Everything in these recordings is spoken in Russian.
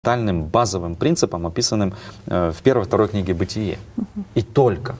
фундаментальным базовым принципам, описанным в первой, второй книге «Бытие». И только.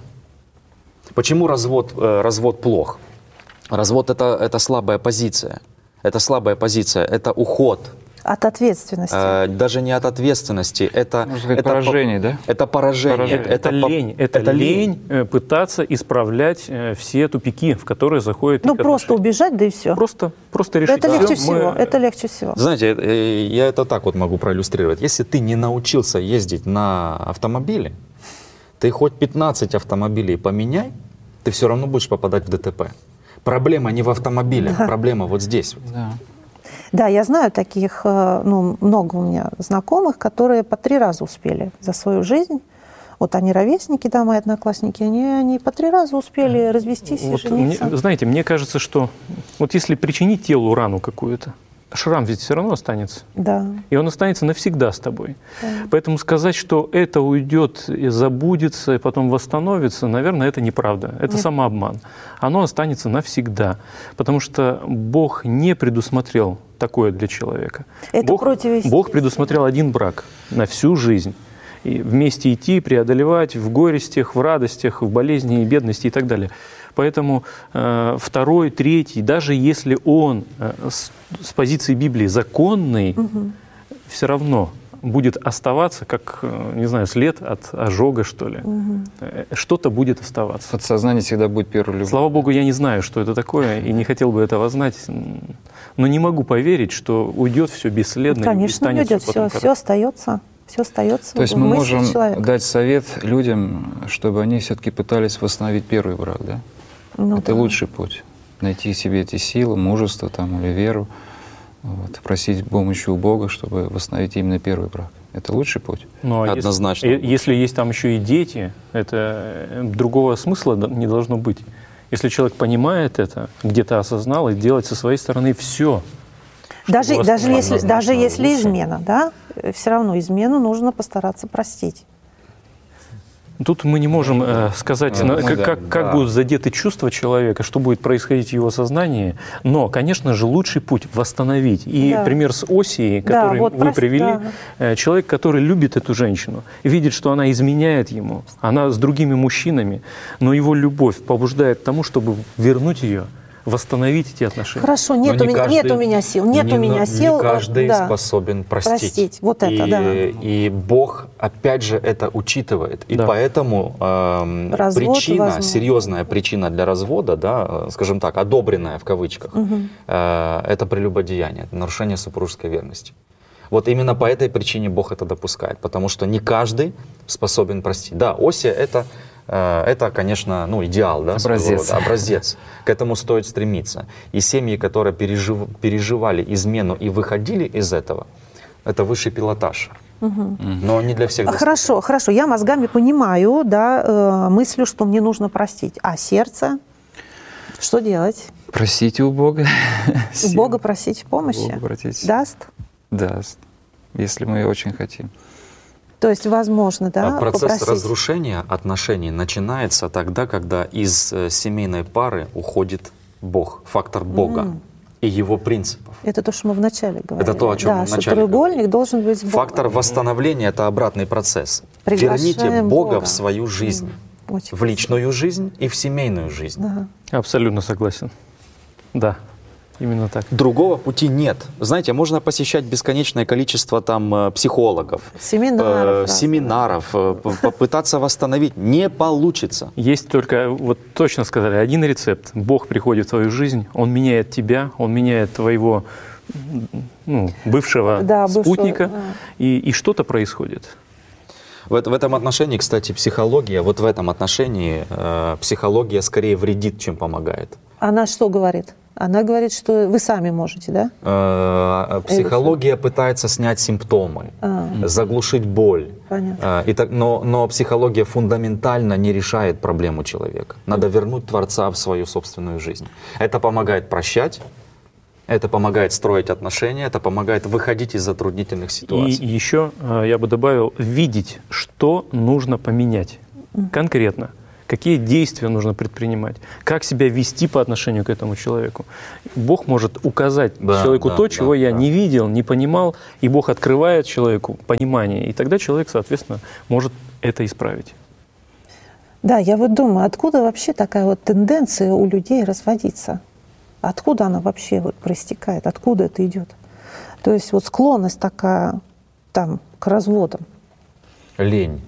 Почему развод плох? Развод — это слабая позиция. Это слабая позиция, это уход. От ответственности. Даже не от ответственности. Это, можно сказать, поражение, да? Это поражение. Это лень. Это лень пытаться исправлять все тупики, в которые заходят. Ну, просто убежать, да и все. Просто решить. Это легче всего. Это легче всего. Знаете, я это так вот могу проиллюстрировать. Если ты не научился ездить на автомобиле, ты хоть 15 автомобилей поменяй, ты все равно будешь попадать в ДТП. Проблема не в автомобиле, проблема вот здесь. Да. Да, я знаю таких, много у меня знакомых, которые по 3 раза успели за свою жизнь. Вот они ровесники, да, мои одноклассники, они по 3 раза успели развестись и жениться. Знаете, мне кажется, что вот если причинить телу рану какую-то, шрам ведь все равно останется. Да. И он останется навсегда с тобой. Да. Поэтому сказать, что это уйдет и забудется, и потом восстановится, наверное, это неправда. Это самообман. Оно останется навсегда. Потому что Бог не предусмотрел такое для человека. Это Бог предусмотрел один брак на всю жизнь. И вместе идти, преодолевать в горестях, в радостях, в болезни и бедности и так далее. Поэтому второй, третий, даже если он с позиции Библии законный, все равно будет оставаться, как, не знаю, след от ожога, что ли. Что-то будет оставаться. Подсознание всегда будет первой любовью. Слава Богу, я не знаю, что это такое, и не хотел бы этого знать. Но не могу поверить, что уйдет все бесследно. Конечно, и уйдет, все остается. Все остается. То есть мы можем человека. дать совет людям, чтобы они все-таки пытались восстановить первый брак, да? Это лучший путь. Найти себе эти силы, мужество там, или веру, просить помощи у Бога, чтобы восстановить именно первый брак. Это лучший путь? Ну, однозначно. Если есть там еще и дети, это другого смысла не должно быть. Если человек понимает это, где-то осознал, и делать со своей стороны все. Даже если измена, да, все равно измену нужно постараться простить. Тут мы не можем сказать, как будут задеты чувства человека, что будет происходить в его сознании. Но, конечно же, лучший путь — восстановить. И пример с Осией, который вы привели, человек, который любит эту женщину, видит, что она изменяет ему, она с другими мужчинами, но его любовь побуждает к тому, чтобы вернуть ее, восстановить эти отношения. Хорошо, нет у меня сил. Не каждый способен простить. Вот это, И Бог, опять же, это учитывает. И поэтому серьезная причина для развода, да, скажем так, одобренная в кавычках, это прелюбодеяние, это нарушение супружеской верности. Вот именно по этой причине Бог это допускает, потому что не каждый способен простить. Да, Осия это, конечно, идеал, да, образец. К этому стоит стремиться. И семьи, которые переживали измену и выходили из этого, это высший пилотаж. Но не для всех. Хорошо. Я мозгами понимаю, да, мыслю, что мне нужно простить. А сердце? Что делать? Просите у Бога. У Бога просить помощи? Даст? Даст, если мы очень хотим. То есть возможно, да, процесс разрушения отношений начинается тогда, когда из семейной пары уходит Бог, фактор Бога и его принципов. Это то, что мы вначале говорили. Это то, о чем мы вначале треугольник должен быть Богом. Фактор восстановления — это обратный процесс. Верните Бога в свою жизнь, в личную жизнь и в семейную жизнь. Абсолютно согласен. Да. Именно так. Другого пути нет. Знаете, можно посещать бесконечное количество там психологов, семинаров, попытаться восстановить. Не получится. Есть только, вот точно сказали, один рецепт. Бог приходит в твою жизнь, Он меняет тебя, Он меняет твоего бывшего спутника, и что-то происходит. В этом отношении, кстати, психология скорее вредит, чем помогает. Она что говорит? Она говорит, что вы сами можете, да? Психология пытается снять симптомы, заглушить боль. Понятно. Но психология фундаментально не решает проблему человека. Надо вернуть Творца в свою собственную жизнь. Это помогает прощать, это помогает строить отношения, это помогает выходить из затруднительных ситуаций. И еще я бы добавил, видеть, что нужно поменять конкретно. какие действия нужно предпринимать, как себя вести по отношению к этому человеку. Бог может указать человеку то, чего я не видел, не понимал, и Бог открывает человеку понимание, и тогда человек, соответственно, может это исправить. Да, я вот думаю, откуда вообще такая вот тенденция у людей разводиться? Откуда она вообще вот проистекает? Откуда это идет? То есть вот склонность такая там к разводам. Лень.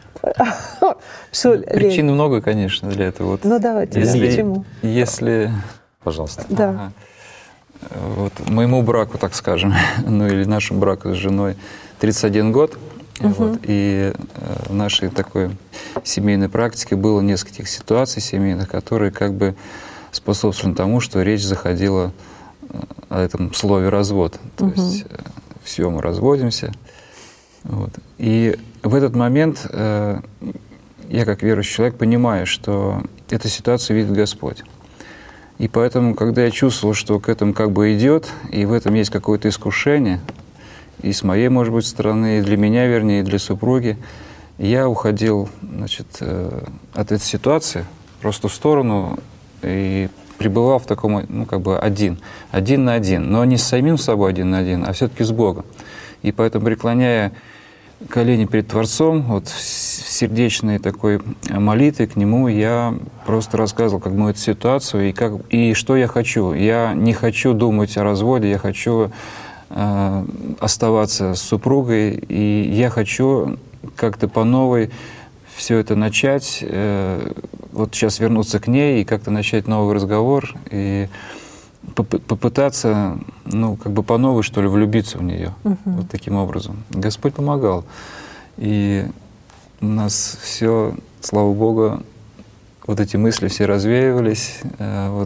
Причин много, конечно, для этого. Вот, ну давайте, почему? Если... Пожалуйста. Да. Ага. Вот моему браку, так скажем, ну или нашему браку с женой 31 год, вот, и в нашей такой семейной практике было несколько ситуаций семейных, которые как бы способствовали тому, что речь заходила о этом слове «развод». То есть все, мы разводимся. Вот. И в этот момент я, как верующий человек, понимаю, что эту ситуацию видит Господь. И поэтому, когда я чувствовал, что к этому как бы идет, и в этом есть какое-то искушение, и с моей, может быть, стороны, и для меня, вернее, и для супруги, я уходил, значит, от этой ситуации просто в сторону и пребывал в таком, ну, как бы один на один, но не с самим собой один на один, а все-таки с Богом. И поэтому, преклоняя колени перед Творцом, вот в сердечной такой молитве к Нему, я просто рассказывал как бы эту ситуацию и что я хочу. Я не хочу думать о разводе, я хочу оставаться с супругой, и я хочу как-то по новой все это начать, вот сейчас вернуться к ней и как-то начать новый разговор и попытаться, ну, как бы по новой, что ли, влюбиться в нее. Вот таким образом. Господь помогал. И у нас все, слава Богу, вот эти мысли все развеивались. Вот.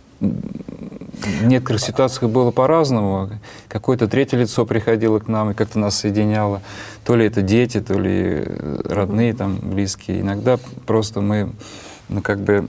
В некоторых ситуациях было по-разному. Какое-то третье лицо приходило к нам и как-то нас соединяло. То ли это дети, то ли родные, там, близкие. Иногда просто мы, ну, как бы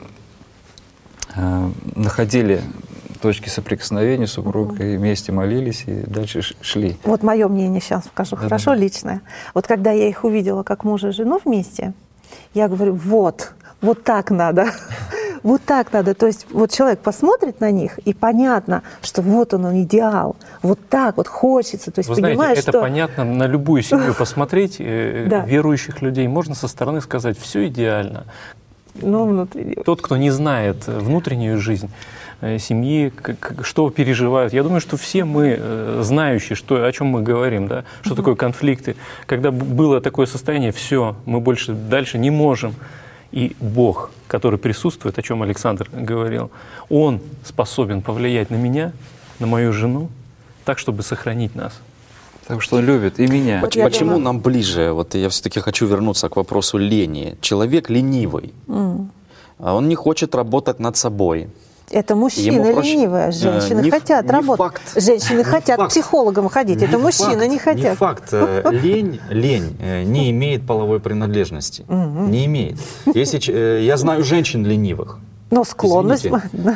находили точки соприкосновения с супругой, и вместе молились и дальше шли. Вот мое мнение сейчас скажу, хорошо, личное. Вот когда я их увидела как мужа и жену вместе, я говорю, вот так надо. Вот так надо. То есть вот человек посмотрит на них, и понятно, что вот он идеал. Вот так вот хочется. То есть, вы знаете, понимаешь, это что... понятно, на любую семью посмотреть, верующих людей, можно со стороны сказать, все идеально. Но внутри. Тот, кто не знает внутреннюю жизнь семьи, что переживают. Я думаю, что все мы, знающие, о чем мы говорим, да, что такое конфликты, когда было такое состояние, все, мы больше дальше не можем. И Бог, который присутствует, о чем Александр говорил, Он способен повлиять на меня, на мою жену, так, чтобы сохранить нас. Так что Он любит и меня. Почему нам ближе? Вот я все-таки хочу вернуться к вопросу лени. Человек ленивый. Он не хочет работать над собой. Это мужчина ленивая, женщины хотят работать. Женщины хотят к психологам ходить, это мужчины не хотят. Не факт. Лень не имеет половой принадлежности. Не имеет. Я знаю женщин ленивых. Но склонность...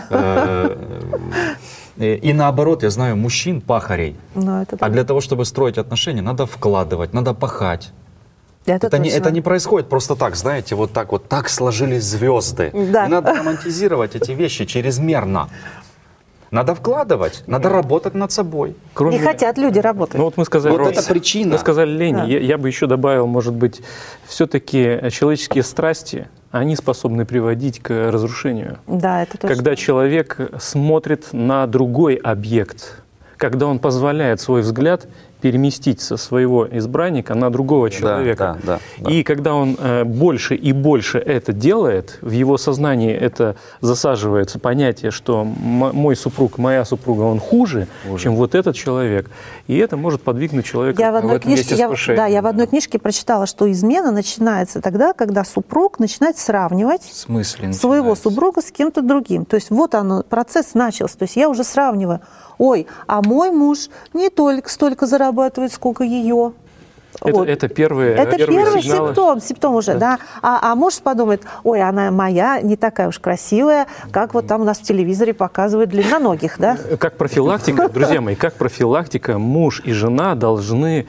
И наоборот, я знаю мужчин-пахарей. А для того, чтобы строить отношения, надо вкладывать, надо пахать. Это не происходит просто так, знаете, вот так сложились звезды. Да. Не надо романтизировать эти вещи чрезмерно. Надо вкладывать, надо работать над собой. Не хотят люди работать. Ну вот мы сказали, вот это причина. Мы сказали лень. Да. Я бы еще добавил, может быть, все-таки человеческие страсти, они способны приводить к разрушению. Да, это точно. Когда человек смотрит на другой объект, когда он позволяет свой взгляд переместить со своего избранника на другого человека. Да. И когда он больше и больше это делает, в его сознании это засаживается понятие, что мой супруг, моя супруга, он хуже, чем вот этот человек. И это может подвигнуть человека. Я в одной книжке прочитала, что измена начинается тогда, когда супруг начинает сравнивать своего супруга с кем-то другим. То есть вот оно, процесс начался. То есть я уже сравниваю. Ой, а мой муж не только столько зарабатывает, сколько ее. Это первый симптом уже, да. А муж подумает, ой, она моя не такая уж красивая, как вот там у нас в телевизоре показывают длинноногих, да. Как профилактика, друзья мои, как профилактика, муж и жена должны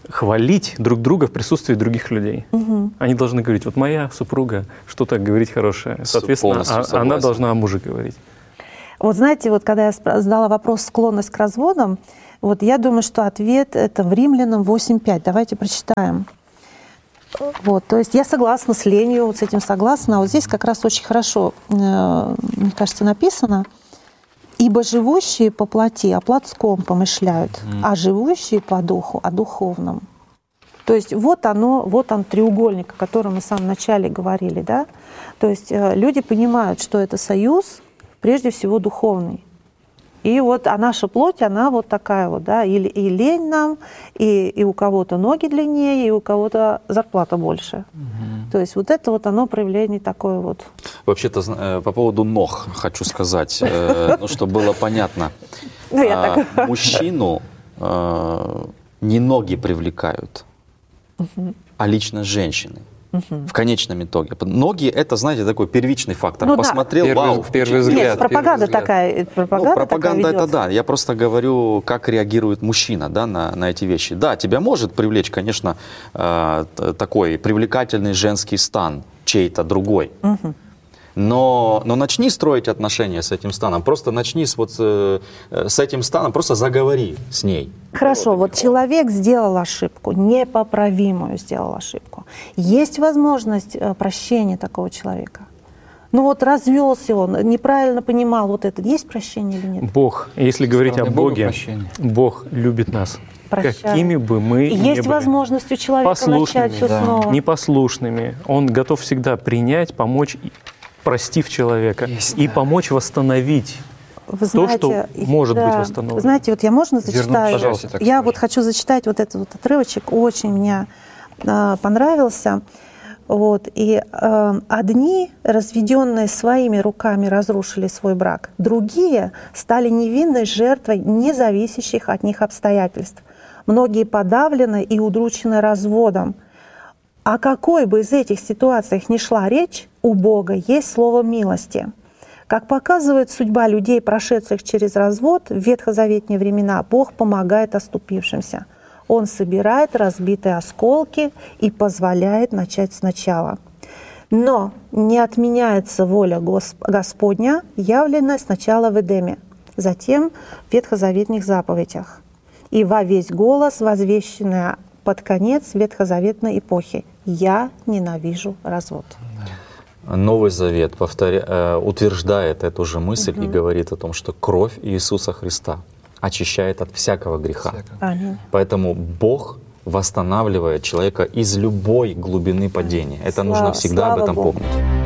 хвалить друг друга в присутствии других людей. Они должны говорить, вот моя супруга что-то говорит хорошее. Соответственно, она должна о муже говорить. Вот знаете, вот когда я задала вопрос «склонность к разводам», вот я думаю, что ответ это в Римлянам 8:5. Давайте прочитаем. Вот, то есть я согласна с Ленью, вот с этим согласна. А вот здесь как раз очень хорошо, мне кажется, написано: «Ибо живущие по плоти о плотском помышляют, а живущие по духу о духовном». То есть вот он треугольник, о котором мы в самом начале говорили, да? То есть люди понимают, что это союз, прежде всего, духовный. И вот наша плоть, она вот такая вот, да, и лень нам, и у кого-то ноги длиннее, и у кого-то зарплата больше. То есть вот это вот оно проявление такое вот. Вообще-то по поводу ног хочу сказать, чтобы было понятно. Мужчину не ноги привлекают, а лично женщины. В конечном итоге. Ноги — это, знаете, такой первичный фактор. Ну, посмотрел, да. вау. Первый взгляд. Нет, пропаганда такая. Пропаганда такая это да. Я просто говорю, как реагирует мужчина, да, на эти вещи. Да, тебя может привлечь, конечно, такой привлекательный женский стан, чей-то другой. Но начни строить отношения с этим станом. Просто начни с этим станом, просто заговори с ней. Хорошо, вот человек сделал ошибку, непоправимую сделал ошибку. Есть возможность прощения такого человека? Ну вот развелся он, неправильно понимал вот это. Есть прощение или нет? Бог, если говорить о Боге, Бог любит нас. Прощает. Какими бы мы ни были. Есть возможность у человека начать все снова. Непослушными. Он готов всегда принять, помочь, простив человека, и помочь восстановить то, что может быть восстановлено. Знаете, вот я можно зачитаю? Пожалуйста, я вот хочу зачитать вот этот вот отрывочек, очень мне понравился. Вот. И одни, разведенные своими руками, разрушили свой брак. Другие стали невинной жертвой независящих от них обстоятельств. Многие подавлены и удручены разводом. О какой бы из этих ситуаций ни шла речь, у Бога есть слово милости. Как показывает судьба людей, прошедших через развод, в ветхозаветные времена Бог помогает оступившимся. Он собирает разбитые осколки и позволяет начать сначала. Но не отменяется воля Господня, явленная сначала в Эдеме, затем в ветхозаветных заповедях. И во весь голос, возвещенная под конец ветхозаветной эпохи: «Я ненавижу развод». Новый Завет утверждает эту же мысль и говорит о том, что кровь Иисуса Христа очищает от всякого греха. Аминь. Поэтому Бог восстанавливает человека из любой глубины падения. Это нужно всегда об этом помнить.